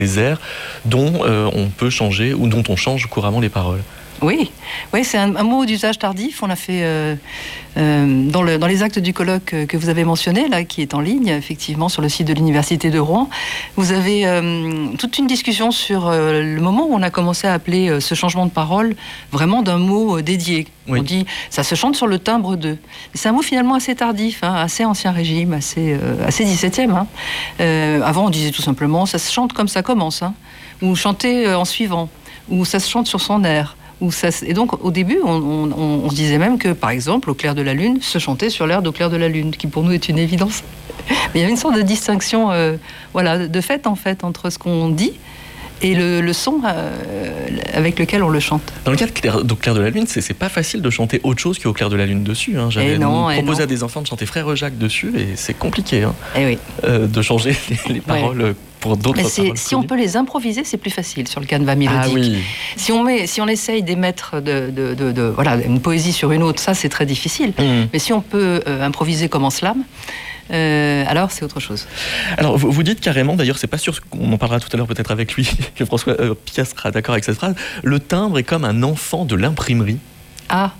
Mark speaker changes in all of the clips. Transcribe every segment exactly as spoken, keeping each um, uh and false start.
Speaker 1: des airs dont euh, on peut changer ou dont on change couramment les paroles.
Speaker 2: Oui, oui, c'est un, un mot d'usage tardif. On l'a fait euh, euh, dans, le, dans les actes du colloque que vous avez mentionné, là, qui est en ligne, effectivement, sur le site de l'Université de Rouen. Vous avez euh, toute une discussion sur euh, le moment où on a commencé à appeler euh, ce changement de parole vraiment d'un mot euh, dédié. Oui. On dit, ça se chante sur le timbre de. C'est un mot finalement assez tardif, hein, assez ancien régime, assez, euh, assez dix-septième. Hein. Euh, avant, on disait tout simplement, ça se chante comme ça commence, hein, ou chanter euh, en suivant, ou ça se chante sur son air. Ça, et donc, au début, on, on, on se disait même que, par exemple, Au clair de la lune, se chantait sur l'air d'Au clair de la lune, qui pour nous est une évidence. Mais il y a une sorte de distinction, euh, voilà, de fait, en fait, entre ce qu'on dit et le, le son euh, avec lequel on le chante.
Speaker 1: Dans le cas d'Au clair de la lune, c'est, c'est pas facile de chanter autre chose qu'Au clair de la lune dessus. Hein. J'avais
Speaker 2: non,
Speaker 1: proposé à des enfants de chanter Frère Jacques dessus, et c'est compliqué hein,
Speaker 2: et oui.
Speaker 1: euh, de changer les, les paroles. Ouais. Pour d'autres paroles.
Speaker 2: Si on peut les improviser, c'est plus facile sur le canevas mélodique.
Speaker 1: Ah oui.
Speaker 2: Si on met, si on essaye d'émettre de, de, de, de, voilà, une poésie sur une autre, ça c'est très difficile. Mmh. Mais si on peut euh, improviser comme en slam, euh, alors c'est autre chose.
Speaker 1: Alors vous, vous dites carrément, d'ailleurs c'est pas sûr, on en parlera tout à l'heure peut-être avec lui, que François euh, Piat sera d'accord avec cette phrase, le timbre est comme un enfant de l'imprimerie.
Speaker 2: Ah,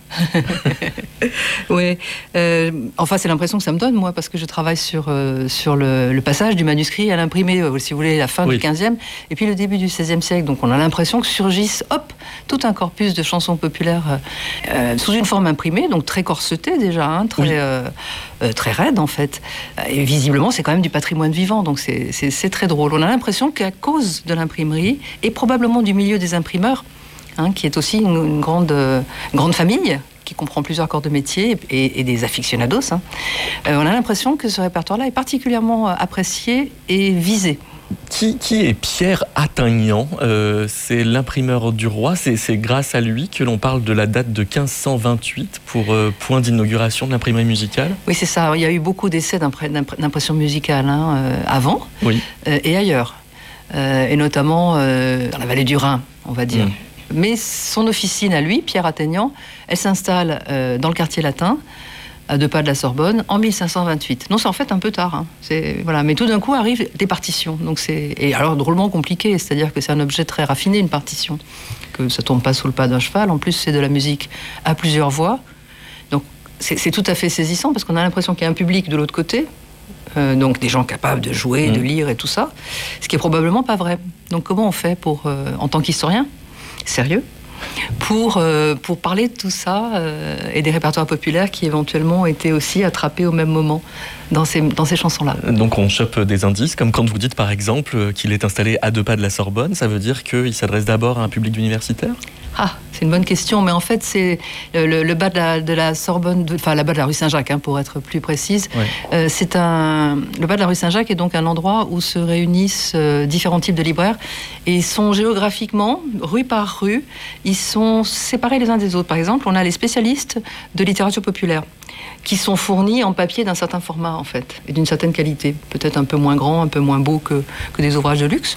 Speaker 2: oui. Euh, enfin, c'est l'impression que ça me donne, moi, parce que je travaille sur, euh, sur le, le passage du manuscrit à l'imprimé, euh, si vous voulez, la fin oui. du quinzième, et puis le début du seizième siècle. Donc, on a l'impression que surgissent, hop, tout un corpus de chansons populaires euh, sous une forme imprimée, donc très corsetée déjà, hein, très, oui. euh, euh, très raide, en fait. Et visiblement, c'est quand même du patrimoine vivant, donc c'est, c'est, c'est très drôle. On a l'impression qu'à cause de l'imprimerie, et probablement du milieu des imprimeurs, Hein, qui est aussi une, une, grande, euh, une grande famille qui comprend plusieurs corps de métier et, et des aficionados. Hein. Euh, on a l'impression que ce répertoire-là est particulièrement apprécié et visé.
Speaker 1: Qui, qui est Pierre Attaignant euh, C'est l'imprimeur du roi. C'est, c'est grâce à lui que l'on parle de la date de quinze cent vingt-huit pour euh, point d'inauguration de l'imprimerie musicale.
Speaker 2: Oui, c'est ça. Il y a eu beaucoup d'essais d'impression musicale hein, euh, avant
Speaker 1: oui.
Speaker 2: euh, et ailleurs. Euh, et notamment euh, dans la vallée du Rhin, on va dire. Mmh. Mais son officine à lui, Pierre Attaignant, elle s'installe euh, dans le quartier latin, à deux pas de la Sorbonne, en mille cinq cent vingt-huit. Non, c'est en fait un peu tard. Hein. C'est, voilà. Mais tout d'un coup arrivent des partitions. Donc c'est, et alors drôlement compliqué, c'est-à-dire que c'est un objet très raffiné, une partition. Que ça ne tombe pas sous le pas d'un cheval. En plus, c'est de la musique à plusieurs voix. Donc c'est, c'est tout à fait saisissant, parce qu'on a l'impression qu'il y a un public de l'autre côté. Euh, donc des gens capables de jouer, mmh. de lire et tout ça. Ce qui est probablement pas vrai. Donc comment on fait pour, euh, en tant qu'historien sérieux, pour, euh, pour parler de tout ça euh, et des répertoires populaires qui éventuellement étaient aussi attrapés au même moment dans ces, dans ces chansons-là.
Speaker 1: Donc on chope des indices, comme quand vous dites par exemple qu'il est installé à deux pas de la Sorbonne, ça veut dire qu'il s'adresse d'abord à un public d'universitaires ?
Speaker 2: Ah, c'est une bonne question, mais en fait c'est le, le, le bas de la, de la Sorbonne, de, enfin la bas de la rue Saint-Jacques, hein, pour être plus précise. Ouais. Euh, c'est un, le bas de la rue Saint-Jacques est donc un endroit où se réunissent euh, différents types de libraires, et ils sont géographiquement, rue par rue, ils sont séparés les uns des autres. Par exemple, on a les spécialistes de littérature populaire, qui sont fournis en papier d'un certain format, en fait, et d'une certaine qualité, peut-être un peu moins grand, un peu moins beau que, que des ouvrages de luxe.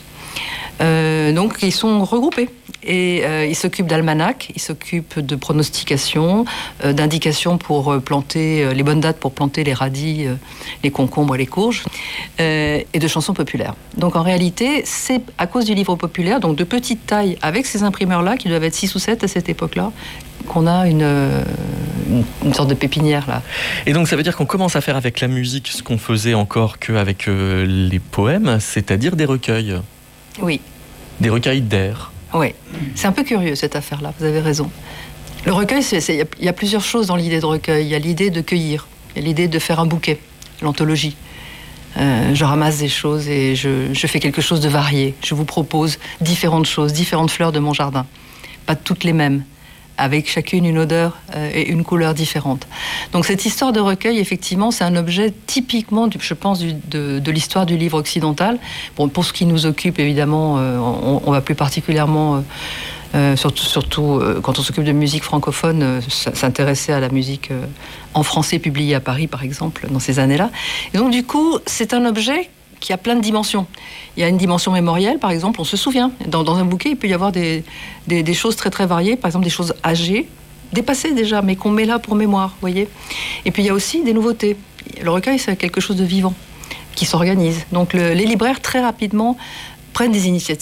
Speaker 2: Euh, donc ils sont regroupés et euh, ils s'occupent d'almanachs, ils s'occupent de pronostication, euh, d'indications pour euh, planter euh, les bonnes dates pour planter les radis, euh, les concombres et les courges, euh, et de chansons populaires. Donc en réalité, c'est à cause du livre populaire, donc de petite taille, avec ces imprimeurs-là qui doivent être six ou sept à cette époque-là, qu'on a une, une, une sorte de pépinière là.
Speaker 1: Et donc ça veut dire qu'on commence à faire avec la musique ce qu'on faisait encore qu'avec euh, les poèmes, c'est-à-dire des recueils.
Speaker 2: Oui.
Speaker 1: Des recueils d'air.
Speaker 2: Oui. C'est un peu curieux cette affaire-là, vous avez raison. Le recueil, il y a plusieurs choses dans l'idée de recueil. Il y a l'idée de cueillir, il y a l'idée de faire un bouquet, l'anthologie. Euh, je ramasse des choses et je, je fais quelque chose de varié. Je vous propose différentes choses, différentes fleurs de mon jardin. Pas toutes les mêmes, avec chacune une odeur euh, et une couleur différente. Donc cette histoire de recueil, effectivement, c'est un objet typiquement, du, je pense, du, de, de l'histoire du livre occidental. Bon, pour ce qui nous occupe, évidemment, euh, on, on va plus particulièrement, euh, euh, surtout, surtout euh, quand on s'occupe de musique francophone, euh, s'intéresser à la musique euh, en français publiée à Paris, par exemple, dans ces années-là. Et donc, du coup, c'est un objet qui a plein de dimensions. Il y a une dimension mémorielle, par exemple, on se souvient. Dans, dans un bouquet, il peut y avoir des, des, des choses très très variées, par exemple des choses âgées, dépassées déjà, mais qu'on met là pour mémoire, vous voyez. Et puis il y a aussi des nouveautés. Le recueil, c'est quelque chose de vivant, qui s'organise. Donc le, les libraires, très rapidement, prennent des initiatives